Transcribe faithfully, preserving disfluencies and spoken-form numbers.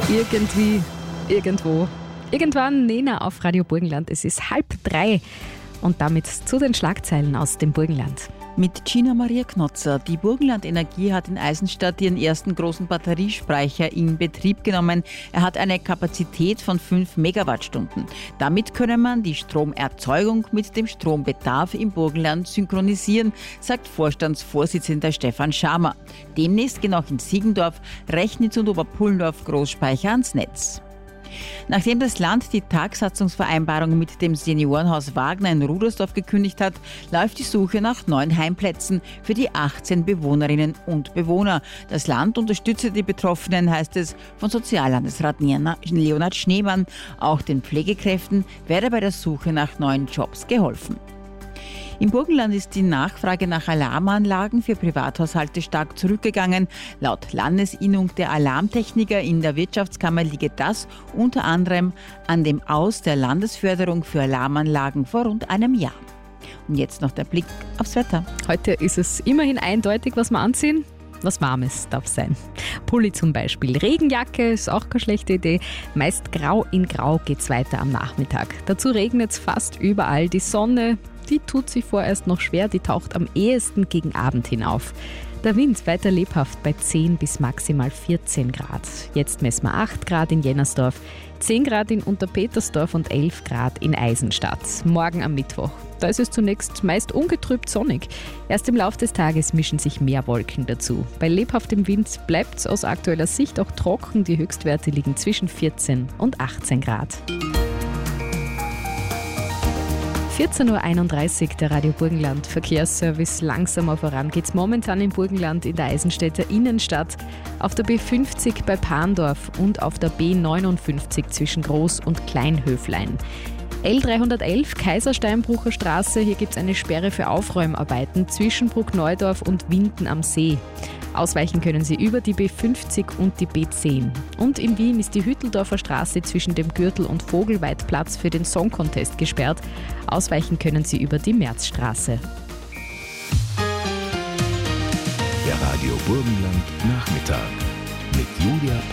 Irgendwie, irgendwo, irgendwann Nena auf Radio Burgenland. Es ist halb drei und damit zu den Schlagzeilen aus dem Burgenland. Mit Gina Maria Knotzer. Die Burgenland Energie hat in Eisenstadt ihren ersten großen Batteriespeicher in Betrieb genommen. Er hat eine Kapazität von fünf Megawattstunden. Damit könne man die Stromerzeugung mit dem Strombedarf im Burgenland synchronisieren, sagt Vorstandsvorsitzender Stefan Schamer. Demnächst gehen auch in Siegendorf, Rechnitz und Oberpullendorf Großspeicher ans Netz. Nachdem das Land die Tagsatzungsvereinbarung mit dem Seniorenhaus Wagner in Rudersdorf gekündigt hat, läuft die Suche nach neuen Heimplätzen für die achtzehn Bewohnerinnen und Bewohner. Das Land unterstütze die Betroffenen, heißt es von Soziallandesrat Leonhard Schneemann. Auch den Pflegekräften werde bei der Suche nach neuen Jobs geholfen. Im Burgenland ist die Nachfrage nach Alarmanlagen für Privathaushalte stark zurückgegangen. Laut Landesinnung der Alarmtechniker in der Wirtschaftskammer liege das unter anderem an dem Aus der Landesförderung für Alarmanlagen vor rund einem Jahr. Und jetzt noch der Blick aufs Wetter. Heute ist es immerhin eindeutig, was wir anziehen. Was Warmes darf sein. Pulli zum Beispiel. Regenjacke ist auch keine schlechte Idee. Meist grau in grau geht's weiter am Nachmittag. Dazu regnet es fast überall. Die Sonne, die tut sich vorerst noch schwer. Die taucht am ehesten gegen Abend hinauf. Der Wind weiter lebhaft bei zehn bis maximal vierzehn Grad. Jetzt messen wir acht Grad in Jennersdorf, zehn Grad in Unterpetersdorf und elf Grad in Eisenstadt. Morgen am Mittwoch. Da ist es zunächst meist ungetrübt sonnig. Erst im Laufe des Tages mischen sich mehr Wolken dazu. Bei lebhaftem Wind bleibt es aus aktueller Sicht auch trocken. Die Höchstwerte liegen zwischen vierzehn und achtzehn Grad. vierzehn Uhr einunddreißig, der Radio Burgenland Verkehrsservice. Langsamer voran geht's momentan im Burgenland in der Eisenstädter Innenstadt, auf der B fünfzig bei Parndorf und auf der B neunundfünfzig zwischen Groß- und Kleinhöflein. L dreihundertelf Kaisersteinbrucher Straße, hier gibt es eine Sperre für Aufräumarbeiten zwischen Bruckneudorf und Winden am See. Ausweichen können Sie über die B fünfzig und die B zehn. Und in Wien ist die Hütteldorfer Straße zwischen dem Gürtel- und Vogelweidplatz für den Song Contest gesperrt. Ausweichen können Sie über die Märzstraße. Der Radio Burgenland Nachmittag mit Julia